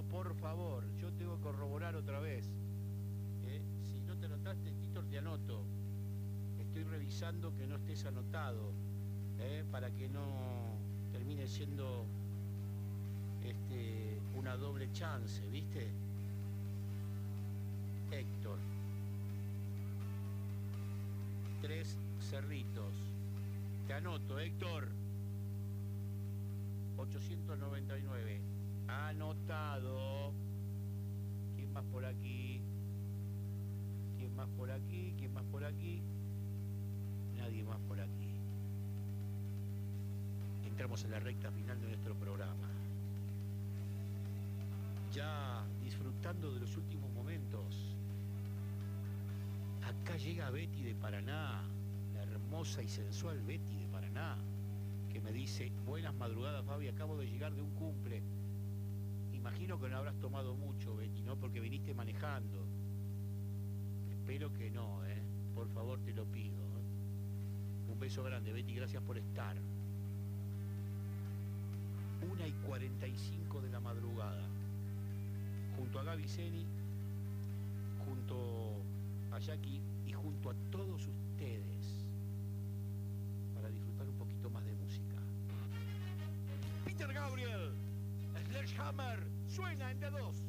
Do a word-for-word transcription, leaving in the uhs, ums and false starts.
por favor, yo tengo que corroborar otra vez. ¿eh? Si no te anotaste, Titor, te anoto. Estoy revisando que no estés anotado, ¿eh? para que no termine siendo este, una doble chance, ¿viste? Héctor. Tres Cerritos. Te anoto, Héctor. ochocientos noventa y nueve. Anotado. ¿Quién más por aquí? ¿Quién más por aquí? ¿Quién más por aquí? Nadie más por aquí. Entramos en la recta final de nuestro programa. Ya disfrutando de los últimos momentos. Acá llega Betty de Paraná, la hermosa y sensual Betty de Paraná, que me dice: buenas madrugadas, Fabi, acabo de llegar de un cumple. Imagino que no habrás tomado mucho, Betty, ¿no? Porque viniste manejando. Espero que no, ¿eh? Por favor, te lo pido. ¿eh? Un beso grande, Betty, gracias por estar. Una y cuarenta y cinco de la madrugada. Junto a Gaby Zeni, junto a Jackie y junto a todos ustedes, para disfrutar un poquito más de música. Peter Gabriel, Sledgehammer, suena en D dos.